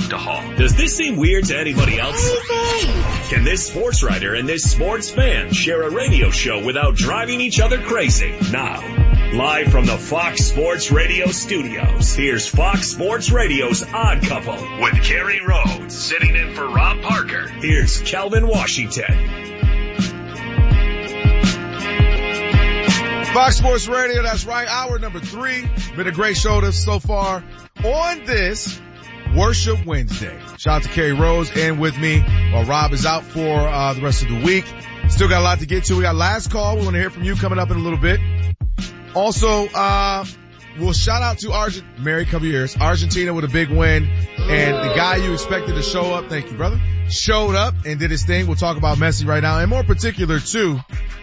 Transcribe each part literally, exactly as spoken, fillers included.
have to haul. Does this seem weird to anybody else? Can this sports writer and this sports fan share a radio show without driving each other crazy? Now, live from the Fox Sports Radio studios, here's Fox Sports Radio's Odd Couple with Kerry Rhodes sitting in for Rob Parker. Here's Kelvin Washington. Fox Sports Radio, that's right. Hour number three. Been a great show so far on this Worship Wednesday. Shout out to Kerry Rose and with me while Rob is out for uh the rest of the week. Still got a lot to get to. We got last call. We want to hear from you coming up in a little bit. Also, uh we'll shout out to Argent Mary Caballeros, Argentina with a big win. And the guy you expected to show up, thank you, brother, showed up and did his thing. We'll talk about Messi right now. And more particular, too,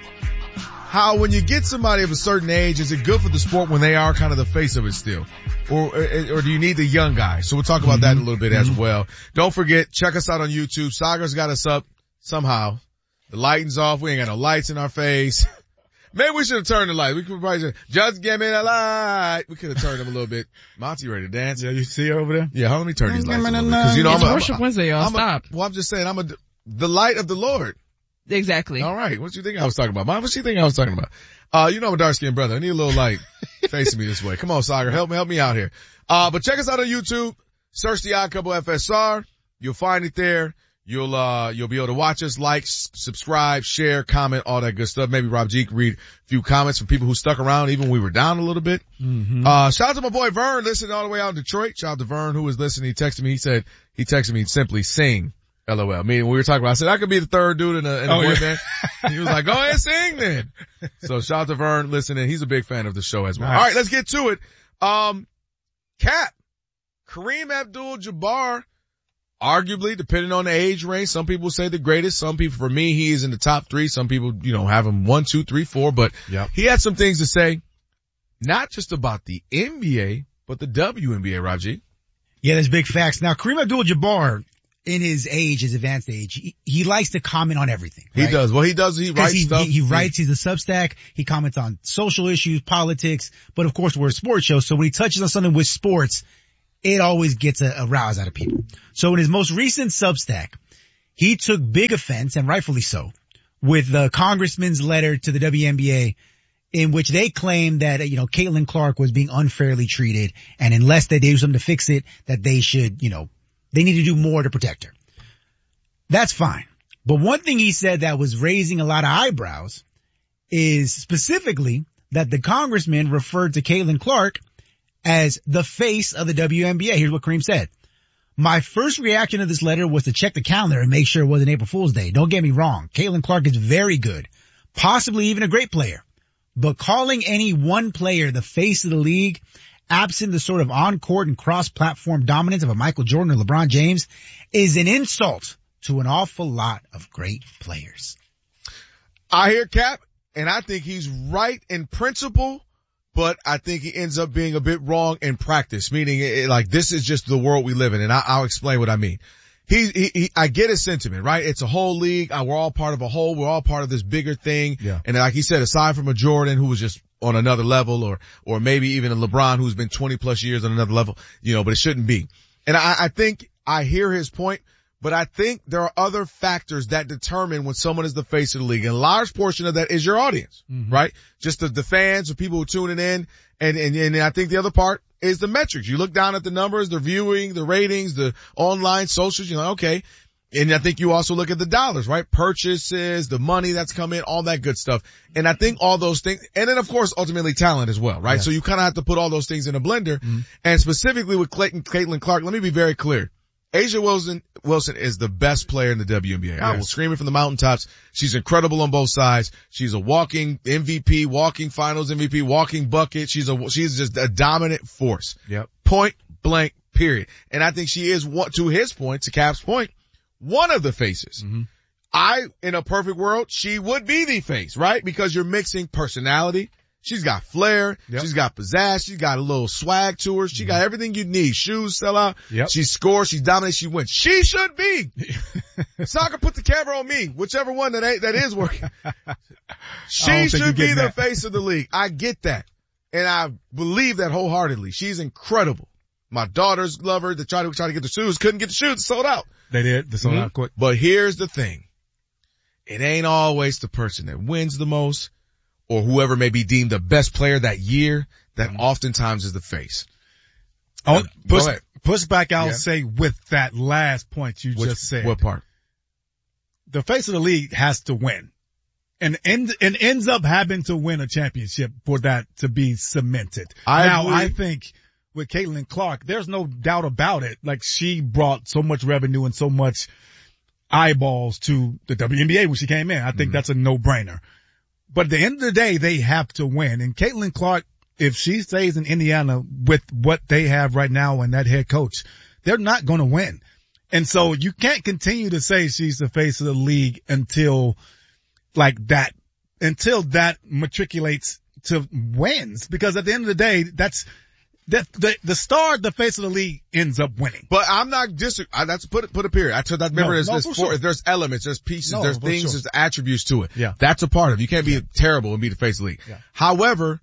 how when you get somebody of a certain age, is it good for the sport when they are kind of the face of it still? Or, or, or do you need the young guy? So we'll talk about mm-hmm. that in a little bit mm-hmm. as well. Don't forget, check us out on YouTube. Sagar's got us up somehow. The lighting's off. We ain't got no lights in our face. Maybe we should have turned the light. We could probably say, just give me the light. We could have turned them a little bit. Monty ready to dance. Yeah, you see over there? Yeah, let me turn these lights a little bit. Cause you know, it's I'm a, Worship I'm a, Wednesday, y'all. I'm Stop. A, well, I'm just saying, I'm a, the light of the Lord. Exactly. All right. What you think I was talking about? Mom, what you think I was talking about? Uh, you know I'm a dark-skinned brother. I need a little light facing me this way. Come on, Sagar. Help me, help me out here. Uh, but check us out on YouTube. Search the Odd Couple F S R. You'll find it there. You'll, uh, you'll be able to watch us, like, s- subscribe, share, comment, all that good stuff. Maybe Rob G can read a few comments from people who stuck around even when we were down a little bit. Mm-hmm. Uh, shout out to my boy Vern listening all the way out in Detroit. Shout out to Vern who was listening. He texted me. He said, he texted me simply sing. LOL. Meaning we were talking about, I said, I could be the third dude in a, in a oh, boy yeah. band. He was like, go ahead and sing then. So shout out to Vern listening. He's a big fan of the show as well. Nice. All right, let's get to it. Um, Cap, Kareem Abdul-Jabbar, arguably, depending on the age range, some people say the greatest. Some people, for me, he is in the top three. Some people, you know, have him one, two, three, four, but yep. he had some things to say, not just about the N B A, but the W N B A, Raji. Yeah, there's big facts. Now, Kareem Abdul-Jabbar, in his age, his advanced age, he, he likes to comment on everything. Right? He does. Well, he does. He writes he, stuff. He, he writes. He's a Substack. He comments on social issues, politics, but of course we're a sports show. So when he touches on something with sports, it always gets a, a rouse out of people. So in his most recent Substack, he took big offense, and rightfully so, with the congressman's letter to the W N B A, in which they claimed that, you know, Caitlin Clark was being unfairly treated, and unless they do something to fix it, that they should, you know, they need to do more to protect her. That's fine. But one thing he said that was raising a lot of eyebrows is specifically that the congressman referred to Caitlin Clark as the face of the W N B A. Here's what Kareem said. My first reaction to this letter was to check the calendar and make sure it wasn't April Fool's Day. Don't get me wrong. Caitlin Clark is very good, possibly even a great player. But calling any one player the face of the league, absent the sort of on-court and cross-platform dominance of a Michael Jordan or LeBron James, is an insult to an awful lot of great players. I hear Cap, and I think he's right in principle, but I think he ends up being a bit wrong in practice, meaning it, like this is just the world we live in, and I, I'll explain what I mean. He, he, he, I get his sentiment, right? It's a whole league. We're all part of a whole. We're all part of this bigger thing. Yeah. And like he said, aside from a Jordan who was just on another level, or, or maybe even a LeBron who's been twenty plus years on another level, you know, but it shouldn't be. And I, I think I hear his point, but I think there are other factors that determine when someone is the face of the league. And a large portion of that is your audience, mm-hmm. right? Just the, the fans, the people who are tuning in. And, and, and I think the other part is the metrics. You look down at the numbers, the viewing, the ratings, the online socials, you're like, okay. And I think you also look at the dollars, right? Purchases, the money that's come in, all that good stuff. And I think all those things, and then of course ultimately talent as well, right? Yeah. So you kind of have to put all those things in a blender. Mm-hmm. And specifically with Clayton, Caitlin Clark, let me be very clear. A'ja Wilson, Wilson is the best player in the W N B A. Yes. I will scream it from the mountaintops. She's incredible on both sides. She's a walking M V P, walking finals M V P, walking bucket. She's a, she's just a dominant force. Yep. Point blank, period. And I think she is, what, to his point, to Cap's point, one of the faces. Mm-hmm. I, in a perfect world, she would be the face, right? Because you're mixing personality. She's got flair. Yep. She's got pizzazz. She's got a little swag to her. She mm-hmm. got everything you need. Shoes sell out. Yep. She scores. She dominates. She wins. She should be. Soccer, put the camera on me. Whichever one that ain't, that is working. She should be the that. face of the league. I get that. And I believe that wholeheartedly. She's incredible. My daughters love her. They tried to try to get the shoes, couldn't get the shoes, sold out. They did. They sold Mm-hmm. out quick. But here's the thing. It ain't always the person that wins the most or whoever may be deemed the best player that year that Mm-hmm. oftentimes is the face. Oh, Go push, ahead. push back, I'll Yeah. say, with that last point you Which- just said. What part? The face of the league has to win. And, and, and ends up having to win a championship for that to be cemented. I now, agree. I think with Caitlin Clark, there's no doubt about it. Like, she brought so much revenue and so much eyeballs to the W N B A when she came in. I think Mm-hmm. that's a no-brainer. But at the end of the day, they have to win. And Caitlin Clark, if she stays in Indiana with what they have right now and that head coach, they're not going to win. And so you can't continue to say she's the face of the league until like that, until that matriculates to wins. Because at the end of the day, that's, that the, the star, the face of the league ends up winning. But I'm not dis. I, that's put put a period. I told that. Remember, No, there's, no, there's for four, sure. there's elements, there's pieces, No, there's for things, sure. there's attributes to it. Yeah. That's a part of it. You can't be terrible and be the face of the league. Yeah. However,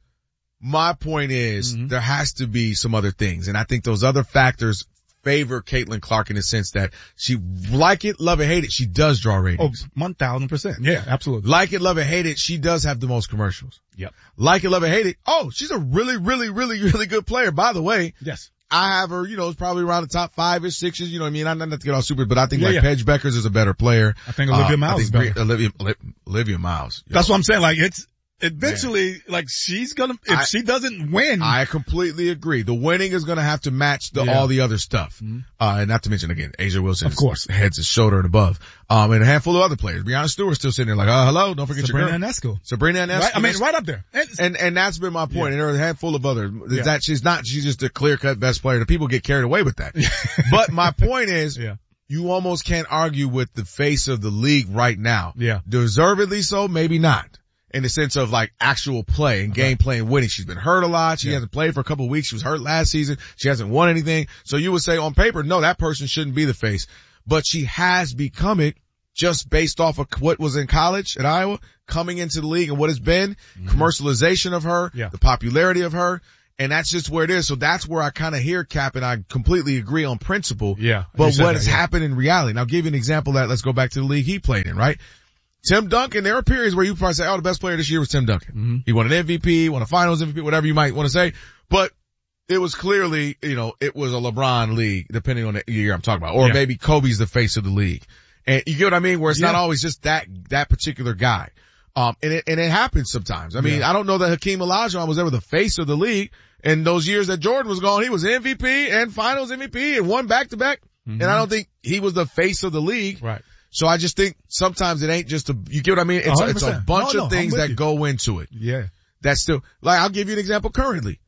my point is Mhm. there has to be some other things, and I think those other factors favor Caitlin Clark in the sense that she, like it, love it, hate it, she does draw Oh, ratings. one thousand percent. Yeah, absolutely. Like it, love it, hate it, she does have the most commercials. Yep. Like it, love it, hate it. Oh, she's a really, really, really, really good player. By the way, Yes. I have her, you know, it's probably around the top five-ish, sixes, you know what I mean? I'm not to get all super, but I think Yeah, like yeah. Paige Beckers is a better player. I think Olivia Uh, Miles I think is better. Bri- Olivia, Oli- Olivia Miles. That's what I'm saying. Like, it's eventually, like, she's gonna, if I- she doesn't win, I completely agree. The winning is going to have to match the, Yeah. all the other stuff. Mhm. Uh, and not to mention again, Asia Wilson. Of course. is heads and shoulder and above. Um, and a handful of other players. Brianna Stewart's still sitting there like, oh, hello, don't forget Sabrina your girl. Ionescu. Sabrina Ionescu. Right? I mean, right up there. And, And, and that's been my point. Yeah. And there are a handful of others. Yeah. That she's not, she's just a clear cut best player. The people get carried away with that. But my point is, yeah. you almost can't argue with the face of the league right now. Yeah. Deservedly so, maybe not. In the sense of like actual play and game play and winning. She's been hurt a lot. She Yeah. hasn't played for a couple of weeks. She was hurt last season. She hasn't won anything. So you would say on paper, no, that person shouldn't be the face. But she has become it just based off of what was in college at Iowa, coming into the league and what it's been, commercialization of her, Yeah. the popularity of her. And that's just where it is. So that's where I kind of hear Cap, and I completely agree on principle. Yeah. But You said what that, has yeah. happened in reality? And I'll give you an example of that. Let's go back to the league he played in, right? Tim Duncan, there are periods where you probably say, oh, the best player this year was Tim Duncan. Mm-hmm. He won an M V P, won a finals M V P, whatever you might want to say. But it was clearly, you know, it was a LeBron league, depending on the year I'm talking about. Or Yeah. maybe Kobe's the face of the league. And you get what I mean? Where it's not Yeah. always just that, that particular guy. Um, and it, and it happens sometimes. I mean, Yeah. I don't know that Hakeem Olajuwon was ever the face of the league. And those years that Jordan was gone, he was M V P and finals M V P and won back to back. And I don't think he was the face of the league. Right. So I just think sometimes it ain't just a, you get what I mean? It's, a, it's a one hundred percent. bunch No, of no, things I'm with that you. go into it. Yeah. That's still, like, I'll give you an example currently.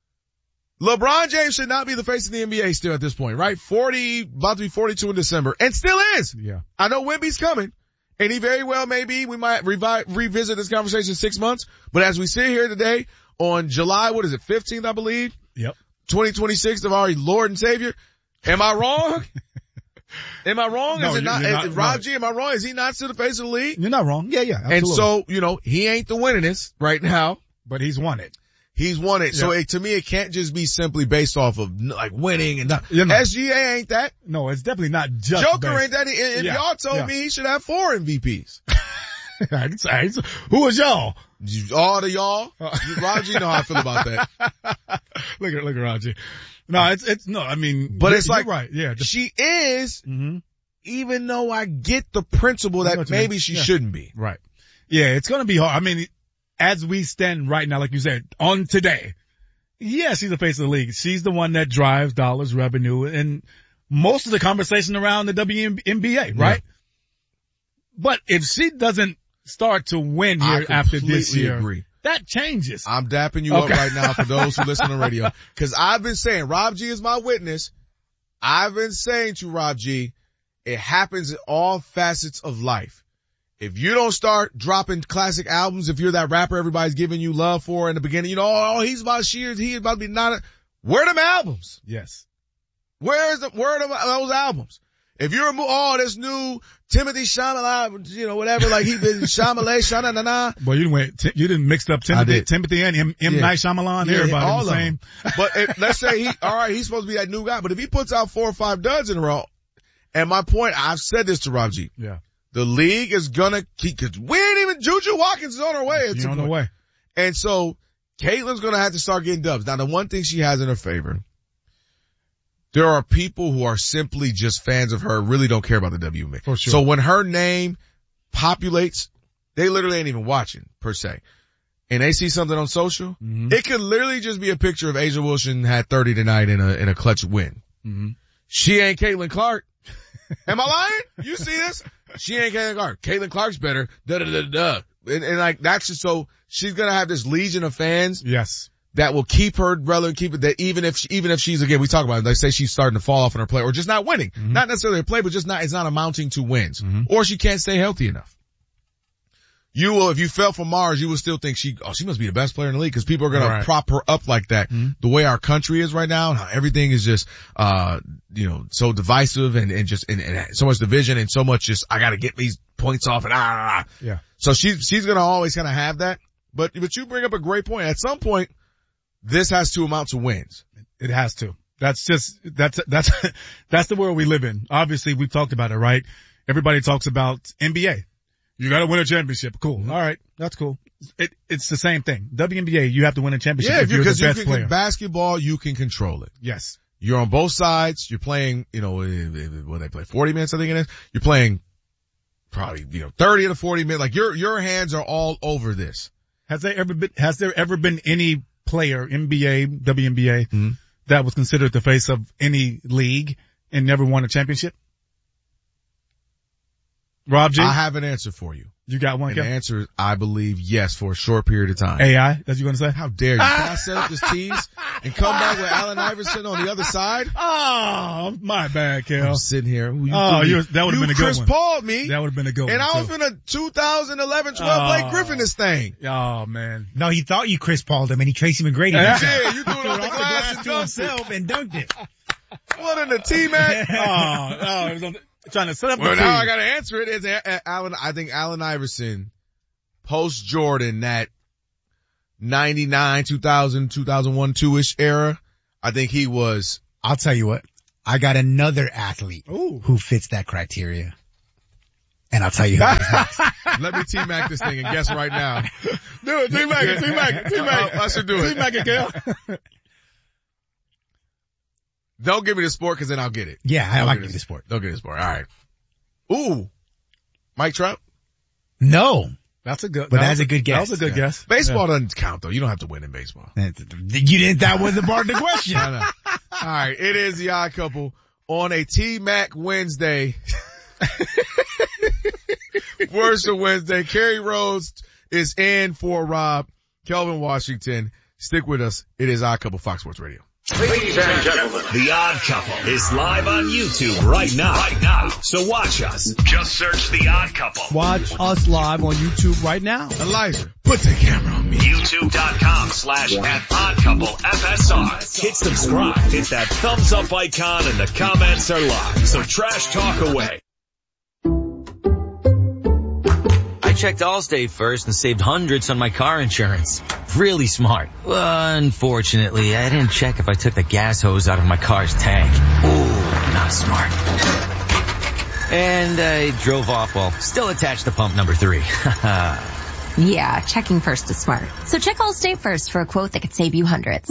LeBron James should not be the face of the N B A still at this point, right? forty, about to be forty-two in December, and still is. Yeah. I know Wemby's coming, and he very well may be. We might revi- revisit this conversation in six months, but as we sit here today on July, what is it, fifteenth, I believe, Yep. twenty twenty-six of our Lord and Savior. Am I wrong? Am I wrong? No, is it you're not, not- is Rob G, am I wrong? Is he not still the face of the league? You're not wrong. Yeah, yeah. Absolutely. And so, you know, he ain't the winningest right now. but he's won it. He's won it. So Yeah. it, to me, it can't just be simply based off of like winning and not. You know. S G A ain't that. No, it's definitely not just Joker based- ain't that. If Yeah, y'all told yeah. me he should have four M V Ps. It's- it's- Who was y'all? All the y'all. Roger, you know how I feel about that. look at look at Roger. No, it's it's no. I mean, But you're- it's like, you're right. Yeah. The, she is, hmm even though I get the principle I know that what you mean. maybe she Yeah. shouldn't be. Right. Yeah, it's gonna be hard. I mean, as we stand right now, like you said, on today, yeah, she's the face of the league. She's the one that drives dollars, revenue, and most of the conversation around the W N B A, right? But if she doesn't start to win I here after this completely year, agree. that changes. I'm dapping you Okay. up right now for those who listen on radio. Cause I've been saying, Rob G is my witness. I've been saying to Rob G, it happens in all facets of life. If you don't start dropping classic albums, if you're that rapper everybody's giving you love for in the beginning, you know, oh, he's about shears, he's about to be not, a, where are them albums? Yes. Where's the, where are them, those albums? If you're a, oh, this new Timothy Chalamet, you know, whatever, like he been Chalamet, Sha-na-na-na. Well, you went, you didn't mix up Timothy, Timothy and M, M. Yeah. Night Shyamalan, yeah, everybody all the same. But if, let's say he, all right, he's supposed to be that new guy, but if he puts out four or five duds in a row, and my point, I've said this to Rob G. Yeah. The league is gonna keep, cause we ain't even, Juju Watkins is on her way. She's on the way. And so, Caitlin's gonna have to start getting dubs. Now, the one thing she has in her favor, there are people who are simply just fans of her, really don't care about the W N B A. For sure. So when her name populates, they literally ain't even watching, per se. And they see something on social, mm-hmm. it could literally just be a picture of A'ja Wilson had thirty tonight in a, in a clutch win. Mm-hmm. She ain't Caitlin Clark. Am I lying? You see this? She ain't Caitlin Clark. Caitlin Clark's better. Da da da da. And, and like, that's just so, she's gonna have this legion of fans. Yes. That will keep her relevant, keep it that even if she, even if she's, again, we talk about it, they say she's starting to fall off in her play or just not winning. Mm-hmm. Not necessarily her play, but just not, it's not amounting to wins. Mm-hmm. Or she can't stay healthy enough. You will, if you fell from Mars, you will still think she, oh, she must be the best player in the league because people are going right. to prop her up like that. Mm-hmm. The way our country is right now and how everything is just, uh, you know, so divisive and, and just, and, and so much division and so much just, I got to get these points off and ah, ah, ah. Yeah. So she's, she's going to always kind of have that. But, but you bring up a great point. At some point, this has to amount to wins. It has to. That's just, that's, that's, that's the world we live in. Obviously, we've talked about it, right? Everybody talks about N B A. You gotta win a championship. Cool. All right. That's cool. It, it's the same thing. W N B A, you have to win a championship yeah, if you're the you best can, player. Basketball, you can control it. Yes. You're on both sides. You're playing, you know, what they play, forty minutes, I think it is. You're playing probably, you know, thirty to forty minutes. Like your, your hands are all over this. Has there ever been, has there ever been any player, N B A, W N B A, mm-hmm. that was considered the face of any league and never won a championship? Rob G? I have an answer for you. You got one? And the answer is, I believe, yes, for a short period of time. A I? That's you going to say? How dare you? Can I set up this tease and come back with Allen Iverson on the other side? Oh, my bad, Kel. I'm sitting here. You oh, you, that would have been a good Chris one. Chris Paul'd me. That would have been a good and one. And I was in a two thousand eleven twelve oh. Blake Griffin this thing. Oh, man. No, he thought you Chris Paul'd him and he Tracy McGrady. Yeah, you threw it off the glass, glass and to himself and dunked it. What in the T-Mac? oh, oh, it was on the, trying to set up well, the now team. I gotta answer it. Is Allen, I think Allen Iverson, post Jordan, that ninety-nine, two thousand, two thousand one, two-ish era, I think he was. I'll tell you what, I got another athlete Ooh. who fits that criteria. And I'll tell you who it is. Let me T-Mac this thing and guess right now. Do it, T-Mac it, T-Mac it, T-Mac it. I should do it. T-Mac it, Kel. Don't give me the sport because then I'll get it. Yeah, I Don't like give the sport. Don't give me the sport. All right. Ooh. Mike Trout? No. That's a good, but that that's a good guess. That was a good yeah. guess. Baseball yeah. doesn't count though. You don't have to win in baseball. You didn't, that wasn't part of the question. I know. All right. It is the Odd Couple on a T-Mac Wednesday. Worst of Wednesday. Kerry Rhodes is in for Rob. Kelvin Washington. Stick with us. It is Odd Couple, Fox Sports Radio. Ladies and gentlemen, The Odd Couple is live on YouTube right now. Right now. So watch us. Just search The Odd Couple. Watch us live on YouTube right now. Elijah, put the camera on me. YouTube.com slash at Odd Couple F S R. Hit subscribe. Hit that thumbs up icon and the comments are live. So trash talk away. I checked Allstate first and saved hundreds on my car insurance. Really smart. Unfortunately, I didn't check if I took the gas hose out of my car's tank. Ooh, not smart. And I drove off while still attached to pump number three. Yeah, checking first is smart. So check Allstate first for a quote that could save you hundreds.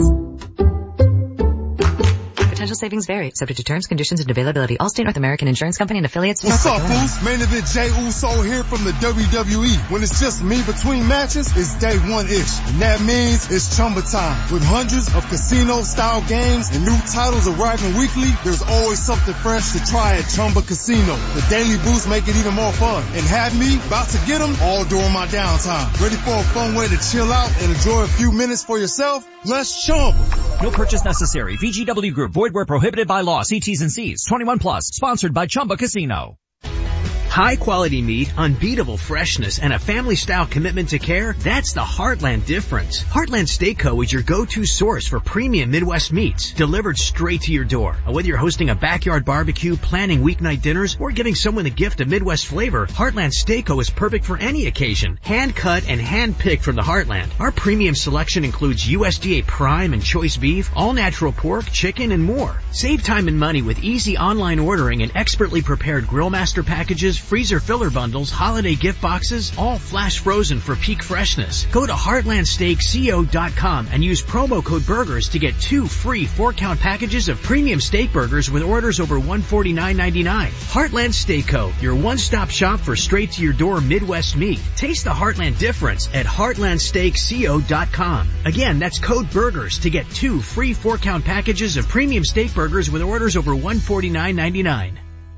Potential savings vary, subject to terms, conditions, and availability. Allstate North American Insurance Company and affiliates. What's up, fools? Main event Jey Uso here from the W W E. When it's just me between matches, it's day one-ish. And that means it's Chumba time. With hundreds of casino-style games and new titles arriving weekly, there's always something fresh to try at Chumba Casino. The daily boosts make it even more fun. And have me about to get them all during my downtime. Ready for a fun way to chill out and enjoy a few minutes for yourself? Let's Chumba. No purchase necessary. V G W Group. Void where prohibited by law. See T's and C's. twenty-one plus. Sponsored by Chumba Casino. High quality meat, unbeatable freshness, and a family style commitment to care, that's the Heartland difference. Heartland Steak Co. is your go-to source for premium Midwest meats, delivered straight to your door. Whether you're hosting a backyard barbecue, planning weeknight dinners, or giving someone the gift of Midwest flavor, Heartland Steak Co. is perfect for any occasion. Hand cut and hand picked from the Heartland. Our premium selection includes U S D A Prime and Choice Beef, all natural pork, chicken, and more. Save time and money with easy online ordering and expertly prepared Grill Master packages, freezer filler bundles, holiday gift boxes, all flash frozen for peak freshness. Go to heartland steak co dot com and use promo code BURGERS to get two free four-count packages of premium steak burgers with orders over one hundred forty-nine ninety-nine. Heartland Steak Co., your one-stop shop for straight-to-your-door Midwest meat. Taste the Heartland difference at heartland steak co dot com. Again, that's code BURGERS to get two free four-count packages of premium steak burgers with orders over one hundred forty-nine ninety-nine.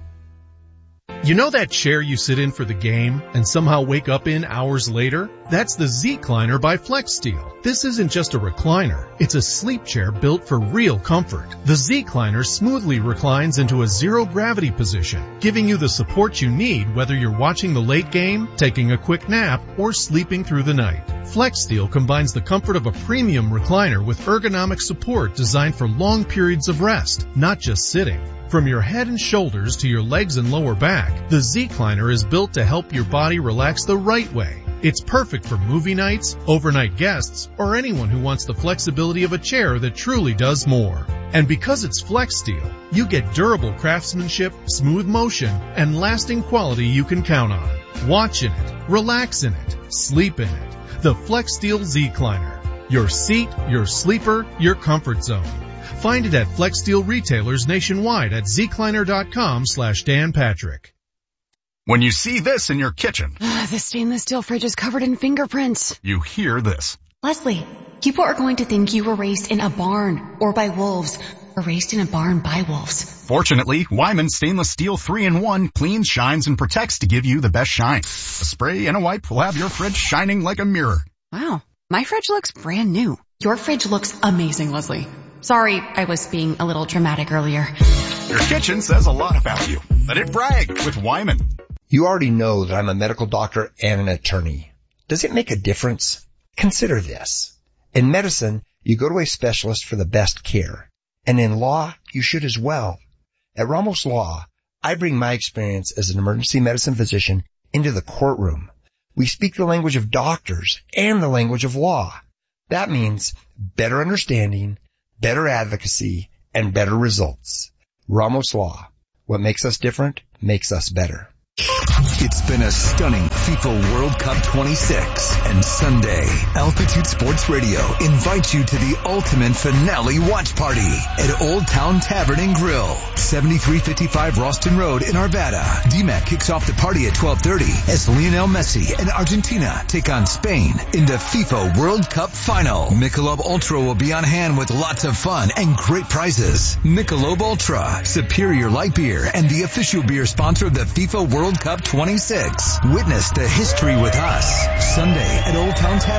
You know that chair you sit in for the game and somehow wake up in hours later? That's the Z-Cliner by FlexSteel. This isn't just a recliner. It's a sleep chair built for real comfort. The Z-Cliner smoothly reclines into a zero-gravity position, giving you the support you need whether you're watching the late game, taking a quick nap, or sleeping through the night. FlexSteel combines the comfort of a premium recliner with ergonomic support designed for long periods of rest, not just sitting. From your head and shoulders to your legs and lower back, the Z-Cliner is built to help your body relax the right way. It's perfect for movie nights, overnight guests, or anyone who wants the flexibility of a chair that truly does more. And because it's FlexSteel, you get durable craftsmanship, smooth motion, and lasting quality you can count on. Watch in it, relax in it, sleep in it. The FlexSteel Z-Cliner. Your seat, your sleeper, your comfort zone. Find it at FlexSteel retailers nationwide at zcliner.com slash Dan Patrick. When you see this in your kitchen, uh, the stainless steel fridge is covered in fingerprints. You hear this. Leslie, people are going to think you were raised in a barn or by wolves or raised in a barn by wolves. Fortunately, Wyman Stainless Steel three in one cleans, shines, and protects to give you the best shine. A spray and a wipe will have your fridge shining like a mirror. Wow, my fridge looks brand new. Your fridge looks amazing, Leslie. Sorry, I was being a little dramatic earlier. Your kitchen says a lot about you. Let it brag with Wyman. You already know that I'm a medical doctor and an attorney. Does it make a difference? Consider this. In medicine, you go to a specialist for the best care. And in law, you should as well. At Ramos Law, I bring my experience as an emergency medicine physician into the courtroom. We speak the language of doctors and the language of law. That means better understanding, better advocacy, and better results. Ramos Law. What makes us different makes us better. It's been a stunning FIFA World Cup twenty-six, and Sunday, Altitude Sports Radio invites you to the ultimate finale watch party at Old Town Tavern and Grill, seventy-three fifty-five Roston Road in Arvada. D MAC kicks off the party at twelve thirty as Lionel Messi and Argentina take on Spain in the FIFA World Cup final. Michelob Ultra will be on hand with lots of fun and great prizes. Michelob Ultra, superior light beer and the official beer sponsor of the FIFA World Cup twenty-six. Witness the history with us. Sunday at Old Town Tavern.